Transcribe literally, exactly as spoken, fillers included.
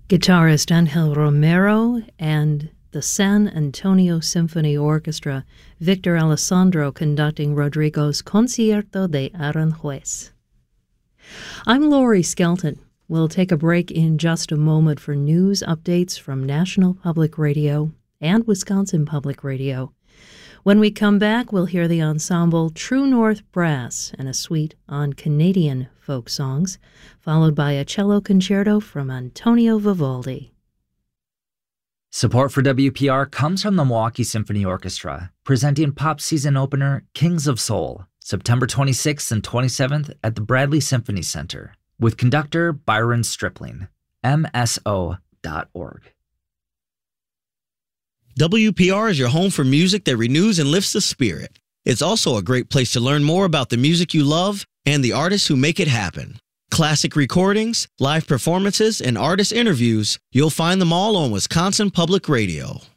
Guitarist Angel Romero and the San Antonio Symphony Orchestra, Victor Alessandro conducting Rodrigo's Concierto de Aranjuez. I'm Laurie Skelton. We'll take a break in just a moment for news updates from National Public Radio and Wisconsin Public Radio. When we come back, we'll hear the ensemble True North Brass and a suite on Canadian folk songs, followed by a cello concerto from Antonio Vivaldi. Support for W P R comes from the Milwaukee Symphony Orchestra, presenting pop season opener Kings of Soul, September twenty-sixth and twenty-seventh at the Bradley Symphony Center, with conductor Byron Stripling, M S O dot org. W P R is your home for music that renews and lifts the spirit. It's also a great place to learn more about the music you love and the artists who make it happen. Classic recordings, live performances, and artist interviews, you'll find them all on Wisconsin Public Radio.